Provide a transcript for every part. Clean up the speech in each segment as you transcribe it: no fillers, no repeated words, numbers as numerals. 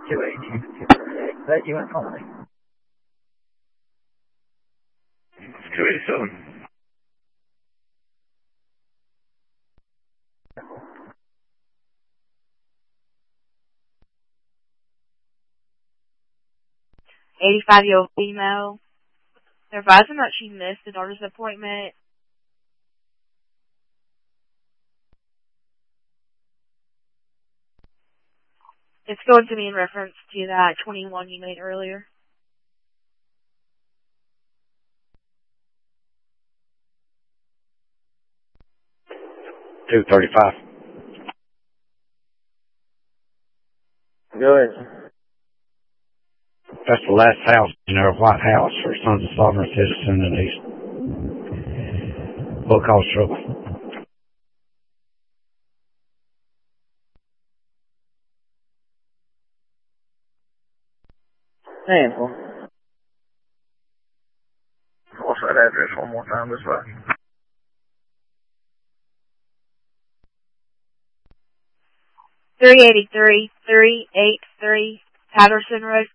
280. That you and only. 287. $85-year-old female. They're advising that she missed the doctor's appointment. It's going to be in reference to that 21 you made earlier. $235. Go ahead. That's the last house, White House, her son's a sovereign citizen, and he's will cause trouble. Handful. What's that address one more time this way? $383 Patterson Road.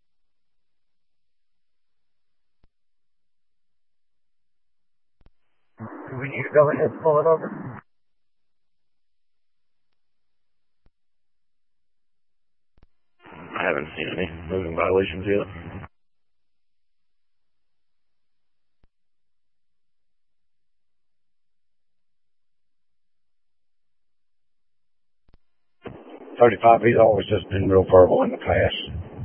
Do we need to go ahead and pull it over? I haven't seen any moving violations yet. $35, he's always just been real verbal in the past.